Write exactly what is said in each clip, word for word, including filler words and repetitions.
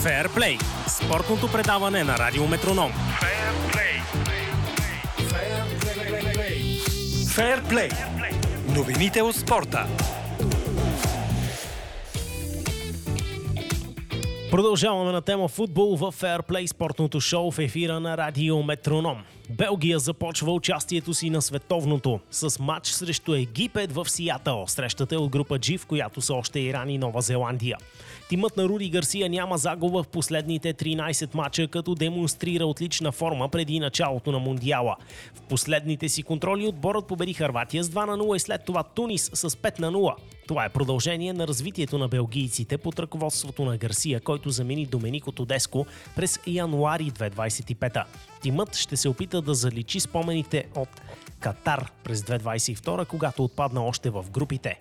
Феърплей – спортното предаване на Радио Метроном. Феърплей. Феърплей. Новините от спорта. Продължаваме на тема футбол в Феърплей, спортното шоу в ефира на Радио Метроном. Белгия започва участието си на световното с матч срещу Египет в Сиатъл. Срещата е от група G, в която са още Иран и Нова Зеландия. Тимът на Руди Гарсия няма загуба в последните тринайсет мача, като демонстрира отлична форма преди началото на Мундиала. В последните си контроли отборът победи Хърватия с два на нула и след това Тунис с пет на нула. Това е продължение на развитието на белгийците под ръководството на Гарсия, който замени Доменико Тодеско през януари две хиляди двайсет и пета. Тимът ще се опита да заличи спомените от Катар през две хиляди двайсет и втора, когато отпадна още в групите.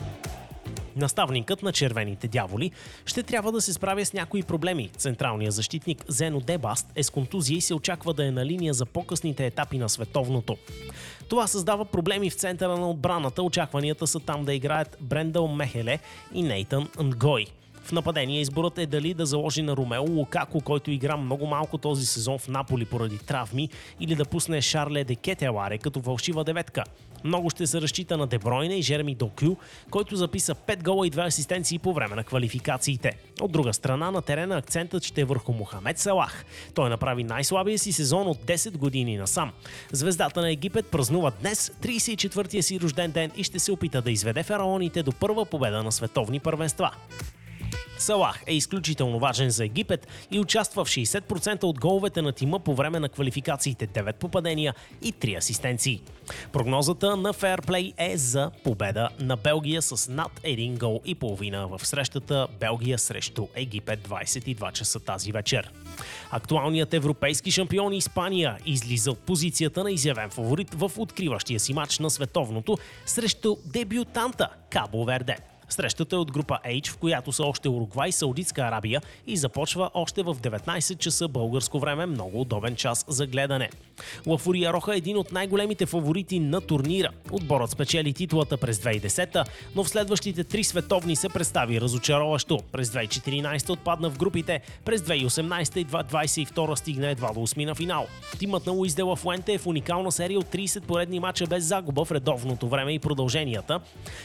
Наставникът на червените дяволи ще трябва да се справя с някои проблеми. Централният защитник Зено Дебаст е с контузия и се очаква да е на линия за по-късните етапи на световното. Това създава проблеми в центъра на отбраната. Очакванията са там да играят Брендъл Мехеле и Нейтън Нгой. В нападение изборът е дали да заложи на Ромео Лукако, който игра много малко този сезон в Наполи поради травми, или да пусне Шарле де Кетеларе като фалшива деветка. Много ще се разчита на Де Бройне и Жереми Докю, който записа пет гола и две асистенции по време на квалификациите. От друга страна, на терена акцентът ще е върху Мохамед Салах. Той направи най-слабия си сезон от десет години насам. Звездата на Египет празнува днес трийсет и четвъртия си рожден ден и ще се опита да изведе фараоните до първа победа на световни първенства. Салах е изключително важен за Египет и участва в шейсет процента от головете на тима по време на квалификациите, девет попадения и три асистенции. Прогнозата на Феърплей е за победа на Белгия с над един гол и половина в срещата Белгия срещу Египет двайсет и два часа тази вечер. Актуалният европейски шампион Испания излиза от позицията на изявен фаворит в откриващия си матч на световното срещу дебютанта Кабо Верде. Срещата е от група H, в която са още Уругвай, Саудитска Арабия и започва още в деветнайсет часа българско време, много удобен час за гледане. Лафория Роха е един от най-големите фаворити на турнира. Отборът спечели титулата през две хиляди и десета, но в следващите три световни се представи разочароващо. През две хиляди и четиринайсета отпадна в групите, през две хиляди и осемнайсета и две хиляди двайсет и втора стигна едва до осми на финал. Тимът на Луис де ла Фуенте е в уникална серия от трийсет поредни мача без загуба в редовното време и продълженията.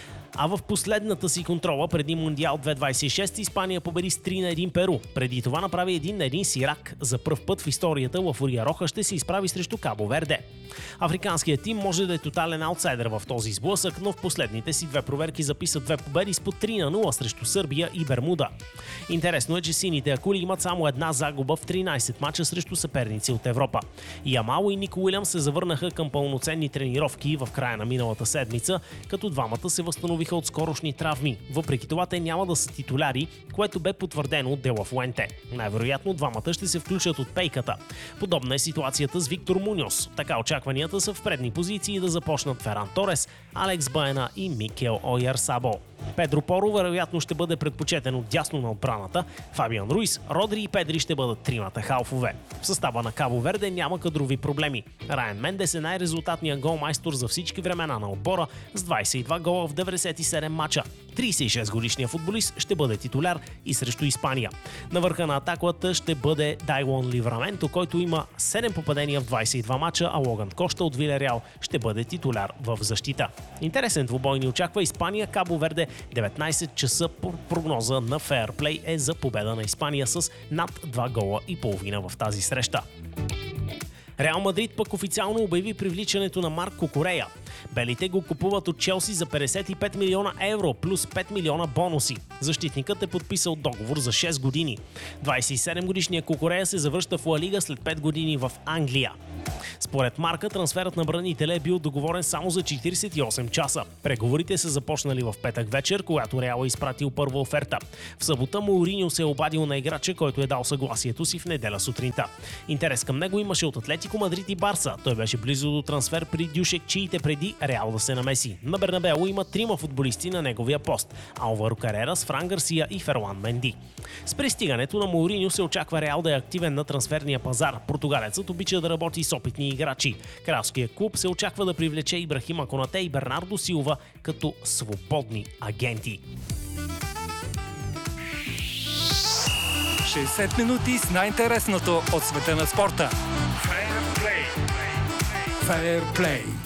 А в последната си контрола преди Мундиал две хиляди двайсет и шеста Испания победи с три на един Перу. Преди това направи един на един с Ирак. За пръв път в историята Лафория Роха ще се изправи срещу Кабо Верде. Африканският тим може да е тотален аутсайдер в този сблъсък, но в последните си две проверки записа две победи с по три на нула срещу Сърбия и Бермуда. Интересно е, че сините акули имат само една загуба в тринайсет мача срещу съперници от Европа. Ямало и Нико Уилямс се завърнаха към пълноценни тренировки в края на миналата седмица, като двамата се възстановиха от скорошни травми. Въпреки това те няма да са титуляри, което бе потвърдено от Де ла Фуенте. Най-вероятно двамата ще се включат от пейката. Подобна е ситуацията с Виктор Муньос. Така очакванията са в предни позиции да започнат Феран Торес, Алекс Баена и Микел Ойярсабо. Педро Поро вероятно ще бъде предпочетен от дясно на отбраната. Фабиан Руис, Родри и Педри ще бъдат тримата халфове. В състава на Кабо Верде няма кадрови проблеми. Райан Мендес е най-резултатният голмайстор за всички времена на отбора с двайсет и два гола в деветдесет и седем мача. трийсет и шест годишният футболист ще бъде титуляр и срещу Испания. На върха на атаката ще бъде Дайлон Ливраменто, който има седем попадения в двайсет и два мача, а Логан Кошта от Вилереал ще бъде титуляр в защита. Интересен двубой ни очаква Испания Кабо Верде. деветнайсет часа по прогноза на Феърплей е за победа на Испания с над два гола и половина в тази среща. Реал Мадрид пък официално обяви привличането на Марко Корея. Белите го купуват от Челси за петдесет и пет милиона евро плюс пет милиона бонуси. Защитникът е подписал договор за шест години. двайсет и седем годишният Кукорея се завръща в Ла Лига след пет години в Англия. Според Марка, трансферът на бранителя е бил договорен само за четирийсет и осем часа. Преговорите са започнали в петък вечер, когато Реал е изпратил първа оферта. В събота Мауриньо се е обадил на играча, който е дал съгласието си в неделя сутринта. Интерес към него имаше от Атлетико Мадрид и Барса. Той беше близо до трансфер при Дюшек, чиите преди Реал да се намеси. На Бернабеу има трима футболисти на неговия пост – Алваро Карерас, Фран Гарсия и Ферлан Менди. С пристигането на Мауриньо се очаква Реал да е активен на трансферния пазар. Португалецът обича да работи с опитни играчи. Кралският клуб се очаква да привлече Ибрахима Конате и Бернардо Силва като свободни агенти. шейсет минути с най-интересното от света на спорта. Fair Play. Fair Play.